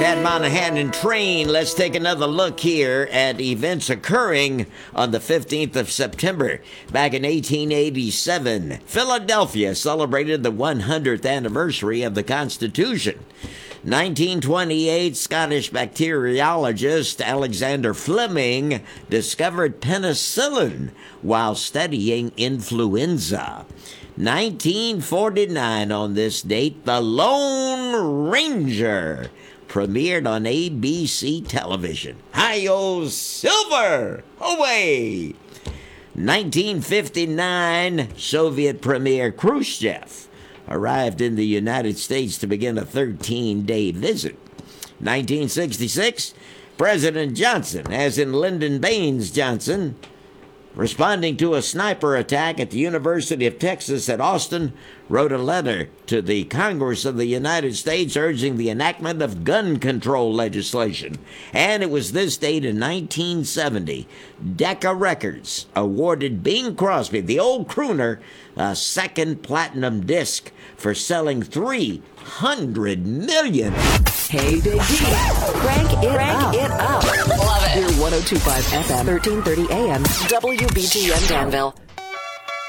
Pat Monahan and Train. Let's take another look here at events occurring on the 15th of September. Back in 1887, Philadelphia celebrated the 100th anniversary of the Constitution. 1928, Scottish bacteriologist Alexander Fleming discovered penicillin while studying influenza. 1949, on this date, The Lone Ranger premiered on ABC television. Hi-yo, Silver! Away! 1959, Soviet Premier Khrushchev arrived in the United States to begin a 13-day visit. 1966, President Johnson, as in Lyndon Baines Johnson, responding to a sniper attack at the University of Texas at Austin, wrote a letter to the Congress of the United States urging the enactment of gun control legislation. And it was this date in 1970, Decca Records awarded Bing Crosby, the old crooner, a second platinum disc for selling 300 million. Hey, Big D. Crank it up. Love it. Here, 102.5 FM, 1330 AM, WBGN Danville.